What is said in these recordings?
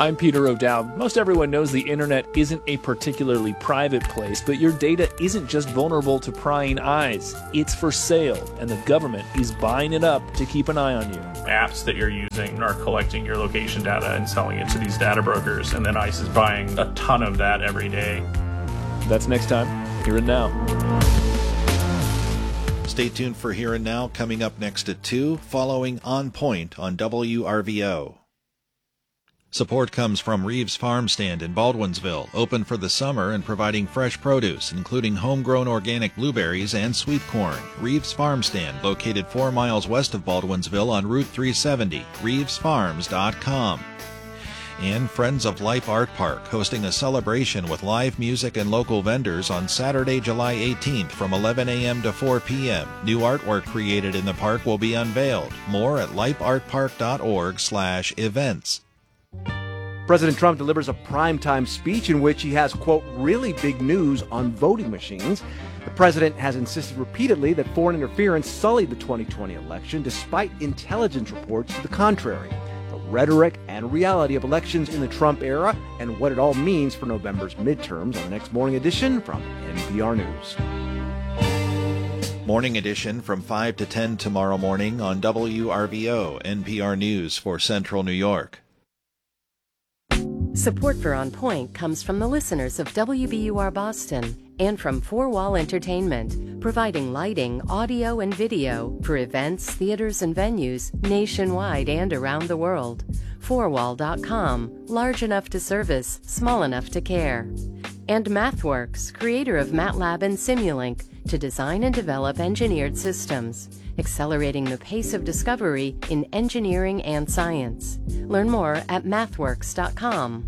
I'm Peter O'Dowd. Most everyone knows the internet isn't a particularly private place, but your data isn't just vulnerable to prying eyes. It's for sale, and the government is buying it up to keep an eye on you. Apps that you're using are collecting your location data and selling it to these data brokers, and then ICE is buying a ton of that every day. That's next time, Here and Now. Stay tuned for Here and Now, coming up next at 2, following On Point on WRVO. Support comes from Reeves Farm Stand in Baldwinsville, open for the summer and providing fresh produce, including homegrown organic blueberries and sweet corn. Reeves Farm Stand, located 4 miles west of Baldwinsville on Route 370, reevesfarms.com. And Friends of Life Art Park, hosting a celebration with live music and local vendors on Saturday, July 18th from 11 a.m. to 4 p.m. New artwork created in the park will be unveiled. More at lifeartpark.org/events. President Trump delivers a primetime speech in which he has, quote, really big news on voting machines. The president has insisted repeatedly that foreign interference sullied the 2020 election, despite intelligence reports to the contrary. The rhetoric and reality of elections in the Trump era and what it all means for November's midterms on the next Morning Edition from NPR News. Morning Edition from 5 to 10 tomorrow morning on WRVO, NPR News for Central New York. Support for On Point comes from the listeners of WBUR Boston and from Four Wall Entertainment, providing lighting, audio, and video for events, theaters, and venues nationwide and around the world. Fourwall.com, large enough to service, small enough to care. And MathWorks, creator of MATLAB and Simulink, to design and develop engineered systems, accelerating the pace of discovery in engineering and science. Learn more at mathworks.com.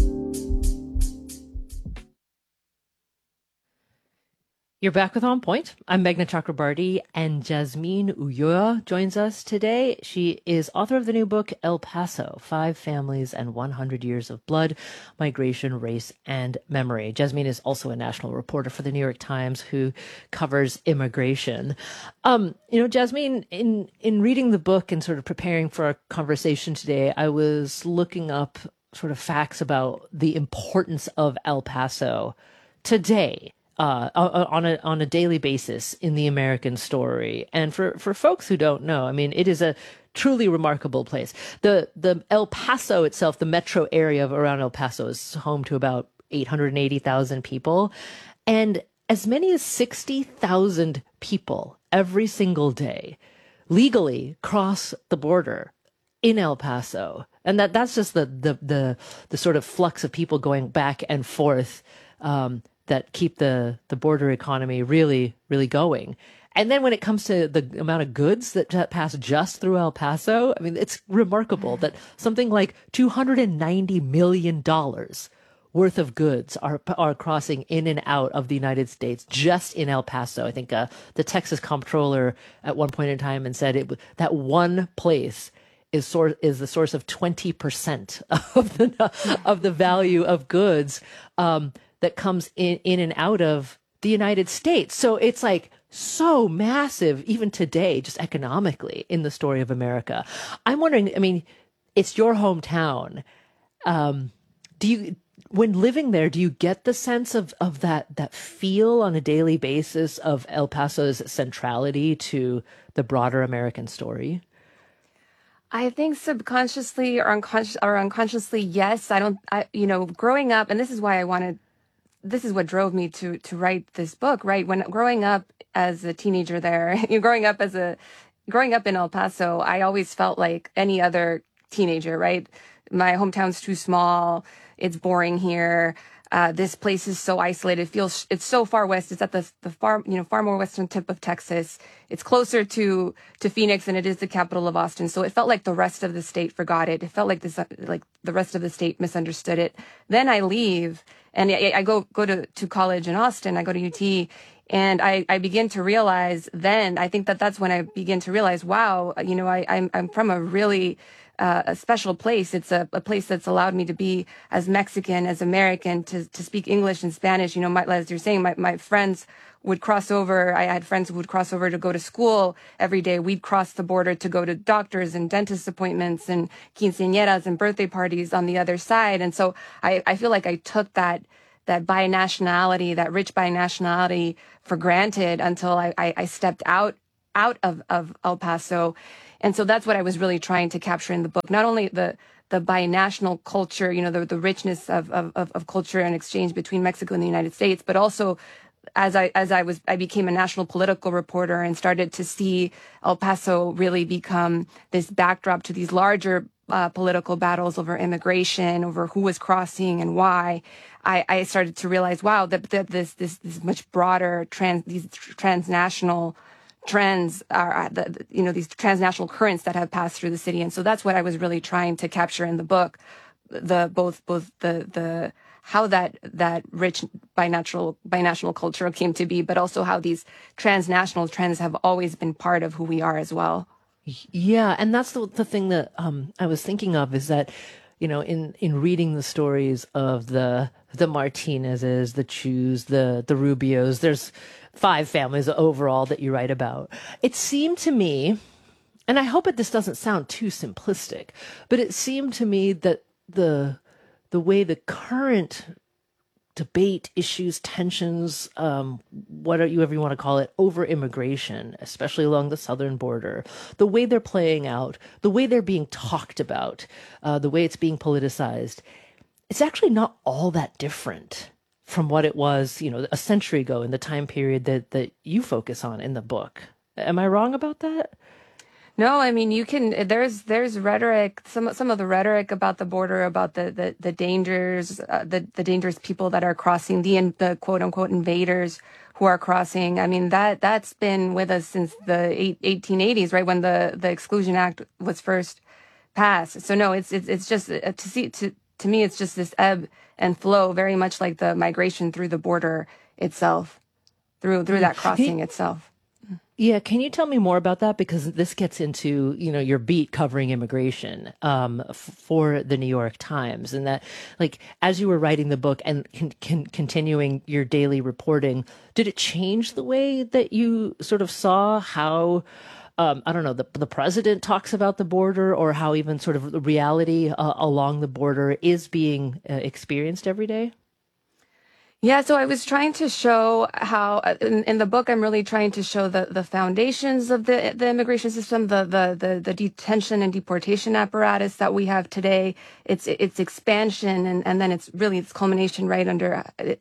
You're back with On Point. I'm Meghna Chakrabarty, and Jasmine Ulloa joins us today. She is author of the new book, El Paso, 5 Families and 100 Years of Blood, Migration, Race, and Memory. Jasmine is also a national reporter for the New York Times who covers immigration. Jasmine, in reading the book and sort of preparing for our conversation today, I was looking up sort of facts about the importance of El Paso today. On a daily basis in the American story. And for folks who don't know, I mean, it is a truly remarkable place. The El Paso itself, the metro area of around El Paso, is home to about 880,000 people. And as many as 60,000 people every single day legally cross the border in El Paso. And that's just the sort of flux of people going back and forth, that keep the border economy really, really going. And then when it comes to the amount of goods that pass just through El Paso, I mean, it's remarkable that something like $290 million worth of goods are crossing in and out of the United States just in El Paso. I think the Texas comptroller at one point in time and said that one place is the source of 20% of the value of goods that comes in and out of the United States. So it's like so massive, even today, just economically in the story of America. I'm wondering, I mean, it's your hometown. When living there, do you get the sense of that feel on a daily basis of El Paso's centrality to the broader American story? I think subconsciously or unconsciously, yes. Growing up, and this is what drove me to write this book, right? When growing up as a teenager there, growing up in El Paso, I always felt like any other teenager, right? My hometown's too small. It's boring here. This place is so isolated. It's so far west. It's at the far more western tip of Texas. It's closer to Phoenix than it is the capital of Austin. So it felt like the rest of the state forgot it. It felt like the rest of the state misunderstood it. Then I leave and I go to college in Austin. I go to UT. And I begin to realize then, I think that's when I begin to realize, wow, I'm from a really a special place. It's a place that's allowed me to be as Mexican, as American, to speak English and Spanish. You know, as you're saying, my friends would cross over. I had friends who would cross over to go to school every day. We'd cross the border to go to doctors and dentist appointments and quinceañeras and birthday parties on the other side. And so I feel like I took that binationality, that rich binationality for granted until I stepped out of El Paso. And so that's what I was really trying to capture in the book. Not only the binational culture, you know, the richness of culture and exchange between Mexico and the United States, but also as I became a national political reporter and started to see El Paso really become this backdrop to these larger political battles over immigration, over who was crossing and why. I started to realize, wow, that this much broader these transnational trends are, these transnational currents that have passed through the city. And so that's what I was really trying to capture in the book, both the how that rich binational culture came to be, but also how these transnational trends have always been part of who we are as well. Yeah, and that's the thing that I was thinking of is that, you know, in reading the stories of the Martinezes, the Chus, the Rubios, there's 5 families overall that you write about. It seemed to me, and I hope this doesn't sound too simplistic, but it seemed to me that the way the current debate, issues, tensions, whatever you want to call it, over immigration, especially along the southern border, the way they're playing out, the way they're being talked about, the way it's being politicized, it's actually not all that different from what it was, you know, a century ago in the time period that you focus on in the book. Am I wrong about that? No, I mean, you can, there's rhetoric, some of the rhetoric about the border, about the dangers, the dangerous people that are crossing, the quote unquote invaders who are crossing. I mean, that's been with us since the 1880s, right? When the Exclusion Act was first passed. So no, it's just to me, it's just this ebb and flow, very much like the migration through the border itself, through that crossing itself. Yeah, can you tell me more about that? Because this gets into, you know, your beat covering immigration for the New York Times, and that, like, as you were writing the book and continuing your daily reporting, did it change the way that you sort of saw how, I don't know, the president talks about the border, or how even sort of the reality along the border is being experienced every day? Yeah, so I was trying to show how in the book I'm really trying to show the foundations of the immigration system, the detention and deportation apparatus that we have today, its expansion, and then it's really its culmination right under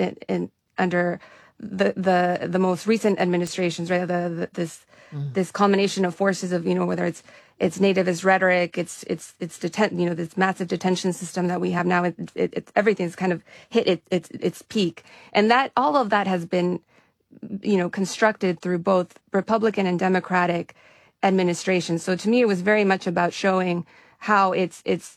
the most recent administrations, right? This culmination of forces of, you know, whether it's nativist rhetoric, it's this massive detention system that we have now. It's everything's kind of hit its peak, and that all of that has been, you know, constructed through both Republican and Democratic administrations. So to me, it was very much about showing how it's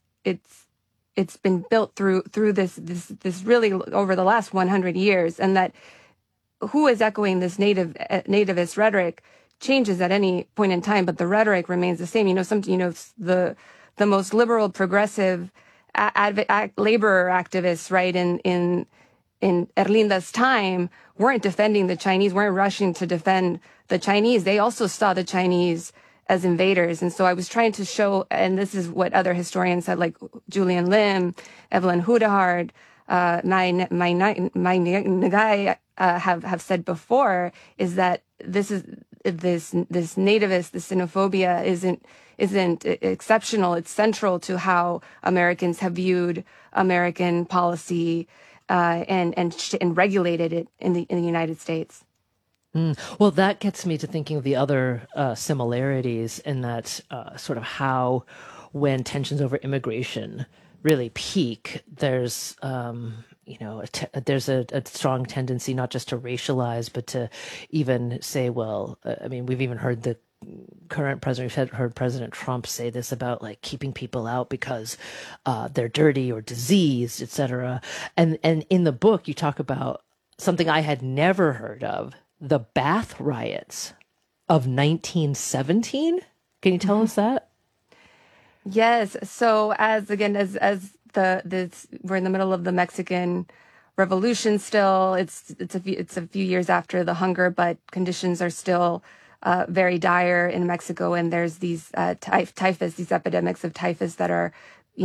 been built through this really over the last 100 years, and that who is echoing this nativist rhetoric changes at any point in time, but the rhetoric remains the same. You know, the most liberal, progressive labor activists, right, in Erlinda's time, weren't defending the Chinese, weren't rushing to defend the Chinese. They also saw the Chinese as invaders. And so I was trying to show, and this is what other historians said, like Julian Lim, Evelyn Hudahard, Mai Nagai have said before, is that this nativist, this xenophobia isn't exceptional. It's central to how Americans have viewed American policy and regulated it in the United States. Well, that gets me to thinking of the other similarities in that sort of how, when tensions over immigration really peak, there's there's a strong tendency not just to racialize, but to even say, well, I mean, we've even heard the current president, we've heard President Trump say this about like keeping people out because they're dirty or diseased, etc. And in the book, you talk about something I had never heard of, the Bath riots of 1917. Can you tell us that? Yes. So as we're in the middle of the Mexican Revolution still. It's a few years after the hunger, but conditions are still very dire in Mexico. And there's these typhus, these epidemics of typhus that are,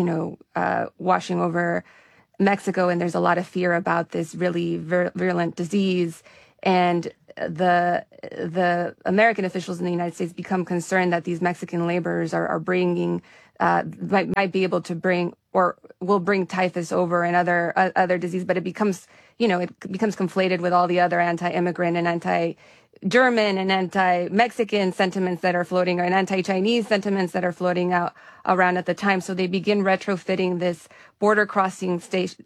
washing over Mexico. And there's a lot of fear about this really virulent disease. And the American officials in the United States become concerned that these Mexican laborers are bringing might be able to bring or will bring typhus over and other disease, but it becomes conflated with all the other anti-immigrant and anti-German and anti-Mexican sentiments that are floating, and anti-Chinese sentiments that are floating out around at the time. So they begin retrofitting this border crossing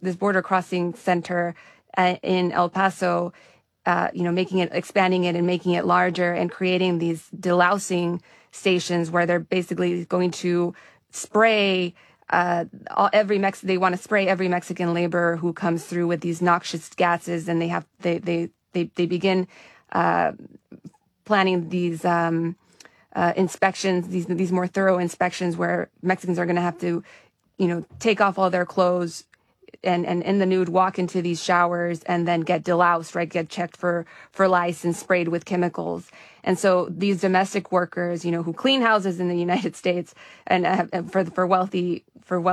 center in El Paso, expanding it and making it larger and creating these delousing stations where they're basically going to spray they want to spray every Mexican laborer who comes through with these noxious gases, and they begin planning these inspections, these more thorough inspections where Mexicans are going to have to, take off all their clothes and in the nude walk into these showers and then get deloused, right? Get checked for lice and sprayed with chemicals. And so these domestic workers, who clean houses in the United States and for wealthy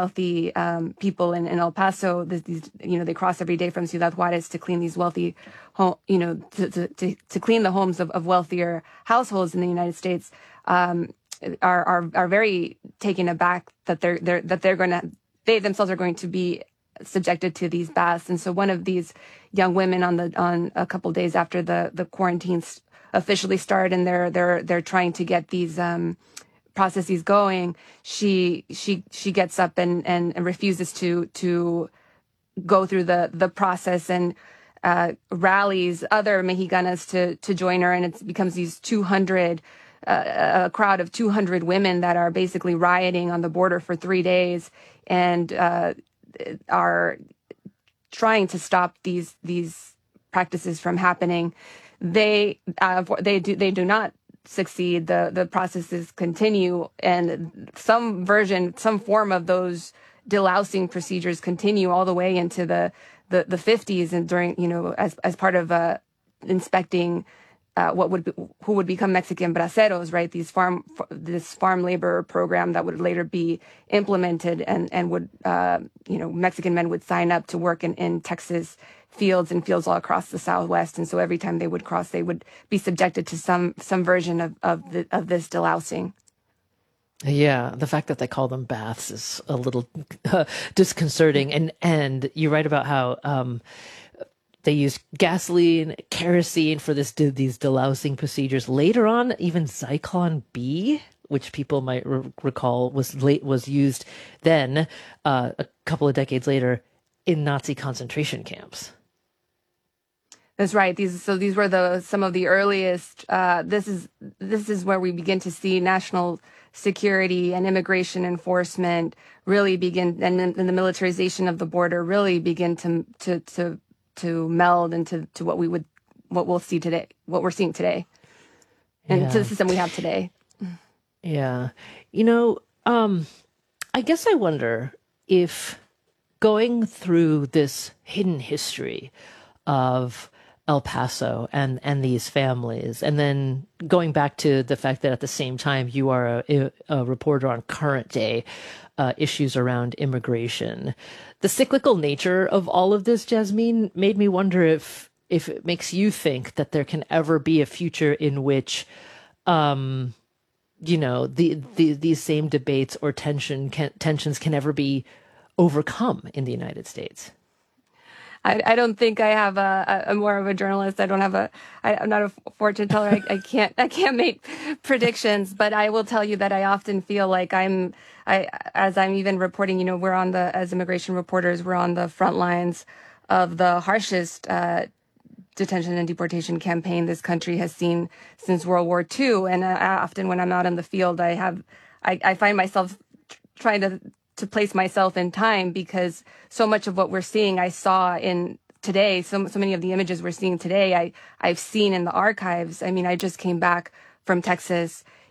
people in El Paso, they cross every day from Ciudad Juarez to clean these wealthy home, to clean the homes of wealthier households in the United States, are very taken aback that they themselves are going to be subjected to these baths. And so one of these young women on a couple of days after the quarantines officially started and they're trying to get these processes going, she gets up and refuses to go through the process and rallies other Mexicanas to join her, and it becomes these 200 a crowd of 200 women that are basically rioting on the border for 3 days and are trying to stop these practices from happening. They do not succeed. The processes continue, and some form of those delousing procedures continue all the way into the 50s, and during as part of inspecting who would become Mexican braceros, right? This farm labor program that would later be implemented, and would Mexican men would sign up to work in Texas fields all across the Southwest, and so every time they would cross, they would be subjected to some version of this delousing. Yeah, the fact that they call them baths is a little disconcerting, and you write about how they use gasoline, kerosene for these delousing procedures. Later on, even Zyklon B, which people might recall was used then a couple of decades later in Nazi concentration camps. That's right. These were some of the earliest. This is where we begin to see national security and immigration enforcement really begin, and the militarization of the border really begin to meld into what we'll see today, what we're seeing today, and to the system we have today. Yeah, I guess I wonder if going through this hidden history of El Paso and these families, and then going back to the fact that at the same time you are a reporter on current day issues around immigration, the cyclical nature of all of this, Jasmine, made me wonder if it makes you think that there can ever be a future in which these same debates or tensions can ever be overcome in the United States. I don't think I have a more of a journalist. I'm not a fortune teller. I can't make predictions, but I will tell you that I often feel like as I'm even reporting, we're as immigration reporters, we're on the front lines of the harshest detention and deportation campaign this country has seen since World War II. And often when I'm out in the field, I find myself trying to place myself in time, because so much of what we're seeing I saw in today. So many of the images we're seeing today I've seen in the archives. I mean, I just came back from Texas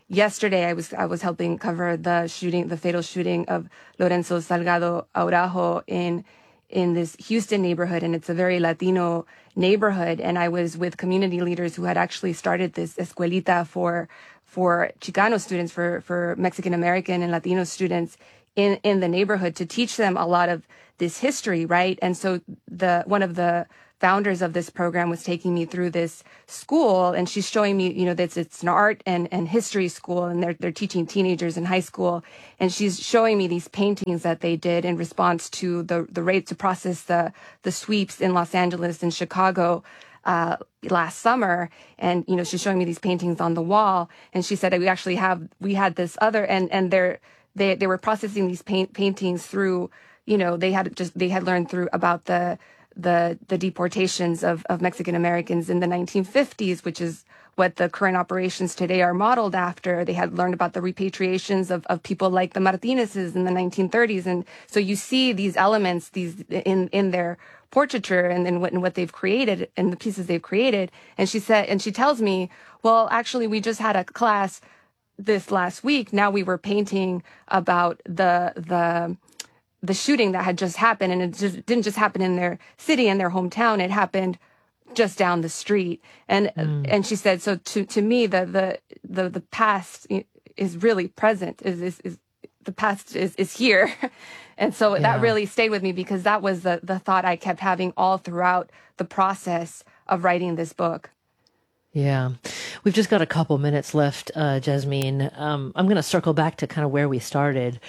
yesterday I was helping cover the fatal shooting of Lorenzo Salgado Araujo in this Houston neighborhood, and it's a very Latino neighborhood. And I was with community leaders who had actually started this escuelita for Chicano students, for Mexican American and Latino students in the neighborhood, to teach them a lot of this history, right? And so one of the founders of this program was taking me through this school, and she's showing me, that it's an art and history school, and they're teaching teenagers in high school. And she's showing me these paintings that they did in response to the raid to process the sweeps in Los Angeles and Chicago last summer. And, she's showing me these paintings on the wall. And she said that we had this other, and they were processing these paintings through, they had learned through about the deportations of Mexican Americans in the 1950s, which is what the current operations today are modeled after. They had learned about the repatriations of people like the Martinezes in the 1930s. And so you see these elements, in their portraiture and in what they've created and the pieces they've created. And she tells me, well, actually, we just had a class this last week. Now we were painting about the shooting that had just happened, and it didn't just happen in their city and their hometown. It happened just down the street. And she said, so to me, the past is really present. Is the past is here. And so that really stayed with me, because that was the thought I kept having all throughout the process of writing this book. Yeah. We've just got a couple minutes left, Jasmine. I'm going to circle back to kind of where we started.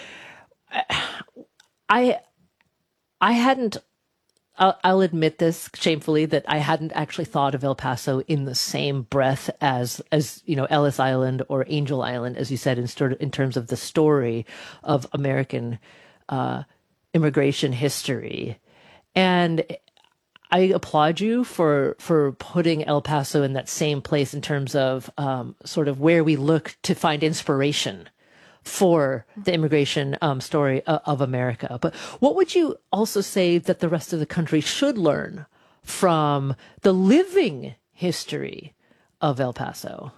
I hadn't, I'll admit this shamefully, that I hadn't actually thought of El Paso in the same breath as Ellis Island or Angel Island, as you said, in terms of the story of American immigration history. And I applaud you for putting El Paso in that same place in terms of sort of where we look to find inspiration for the immigration story of America. But what would you also say that the rest of the country should learn from the living history of El Paso?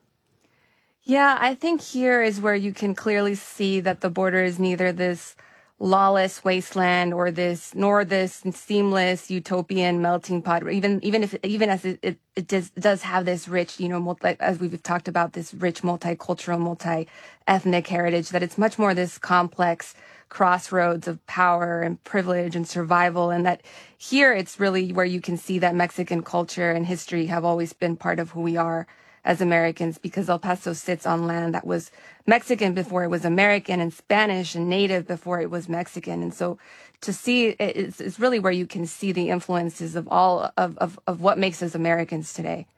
Yeah, I think here is where you can clearly see that the border is neither this lawless wasteland nor this seamless utopian melting pot. Even as it does have this rich, as we've talked about, this rich multicultural, multi-ethnic heritage, that it's much more this complex crossroads of power and privilege and survival. And that here it's really where you can see that Mexican culture and history have always been part of who we are as Americans, because El Paso sits on land that was Mexican before it was American, and Spanish and Native before it was Mexican. And so to see it's really where you can see the influences of all of what makes us Americans today.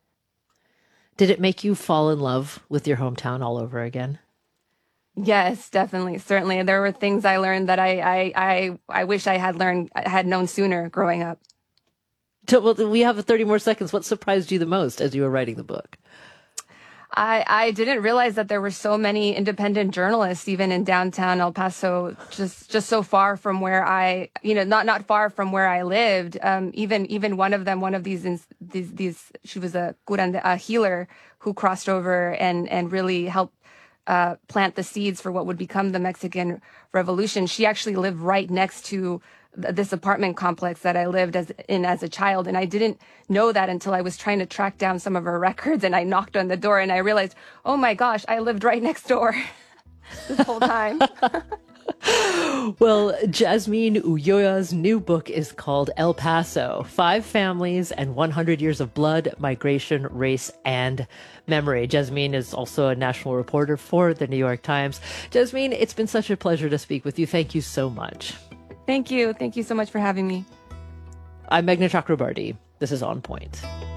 Did it make you fall in love with your hometown all over again? Yes, definitely. Certainly. There were things I learned that I wish I had known sooner growing up. Well, we have 30 more seconds. What surprised you the most as you were writing the book? I didn't realize that there were so many independent journalists, even in downtown El Paso, just so far from where not far from where I lived. Even one of these, she was a healer who crossed over and really helped plant the seeds for what would become the Mexican Revolution. She actually lived right next to this apartment complex that I lived as a child. And I didn't know that until I was trying to track down some of her records, and I knocked on the door and I realized, oh my gosh, I lived right next door this whole time. Well, Jasmine Ulloa's new book is called El Paso, 5 Families and 100 Years of Blood, Migration, Race, and Memory. Jasmine is also a national reporter for the New York Times. Jasmine, it's been such a pleasure to speak with you. Thank you so much. Thank you. Thank you so much for having me. I'm Meghna Chakrabarti. This is On Point.